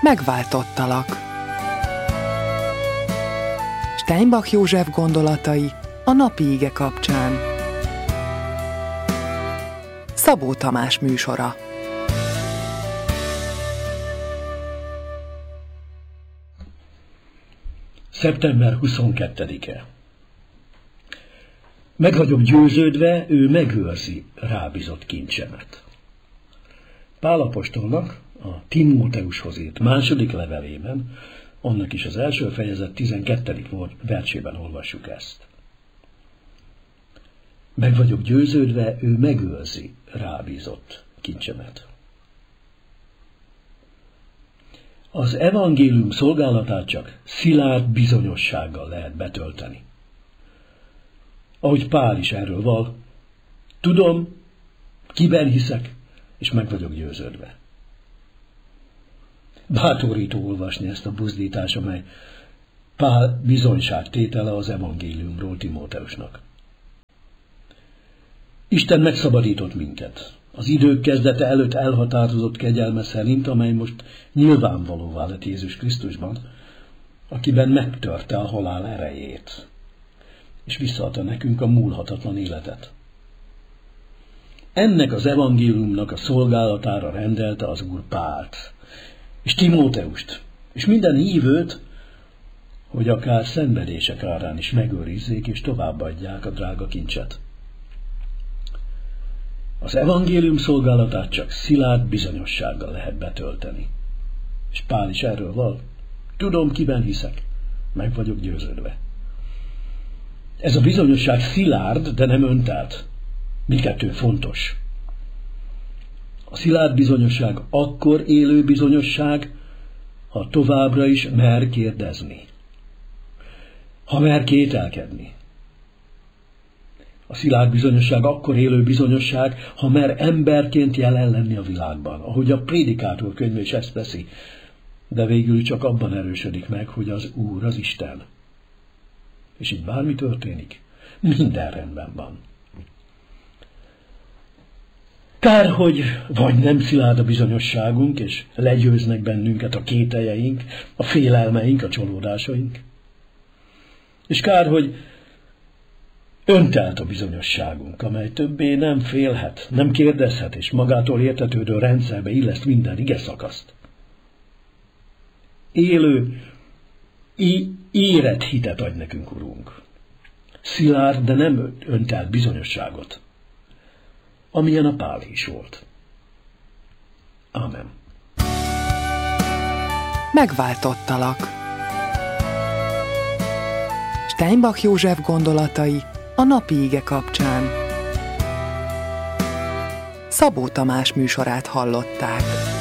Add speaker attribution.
Speaker 1: Megváltottalak. Steinbach József gondolatai a napi ige kapcsán. Szabó Tamás műsora.
Speaker 2: Szeptember 22-e. Meg vagyok győződve, ő megőrzi rábízott kincsemet. Pál apostolnak a Timóteushoz írt második levelében, annak is az első fejezet 12. versében olvassuk ezt. Meg vagyok győződve, ő megőrzi rábízott kincsemet. Az evangélium szolgálatát csak szilárd bizonyossággal lehet betölteni. Ahogy Pál is erről val, tudom, kiben hiszek, és meg vagyok győződve. Bátorító olvasni ezt a buzdítást, amely Pál bizonyságtétele az evangéliumról Timóteusnak. Isten megszabadított minket az idők kezdete előtt elhatározott kegyelme szerint, amely most nyilvánvalóvá lett Jézus Krisztusban, akiben megtörte a halál erejét, és visszaadta nekünk a múlhatatlan életet. Ennek az evangéliumnak a szolgálatára rendelte az Úr Pált, és Timóteust, és minden hívőt, hogy akár szenvedések árán is megőrizzék és továbbadják a drága kincset. Az evangélium szolgálatát csak szilárd bizonyossággal lehet betölteni. És Pál is erről val, tudom, kiben hiszek, meg vagyok győződve. Ez a bizonyosság szilárd, de nem öntelt. Mindkettő fontos. A szilárd bizonyosság akkor élő bizonyosság, ha továbbra is mer kérdezni. Ha mer kételkedni. A szilárd bizonyosság akkor élő bizonyosság, ha mer emberként jelen lenni a világban, ahogy a Prédikátor könyve is ezt teszi, de végül csak abban erősödik meg, hogy az Úr az Isten. És így bármi történik, minden rendben van. Kár, hogy vagy nem szilárd a bizonyosságunk, és legyőznek bennünket a kételjeink, a félelmeink, a csalódásaink. És kár, hogy öntelt a bizonyosságunk, amely többé nem félhet, nem kérdezhet, és magától értetődő rendszerbe illeszt minden ige szakaszt. Élő, érett hitet adj nekünk, Urunk. Szilárd, de nem öntelt bizonyosságot, amilyen a Pál is volt. Ámen.
Speaker 1: Megváltottalak. Steinbach József gondolatai a napi ige kapcsán. Szabó Tamás műsorát hallották.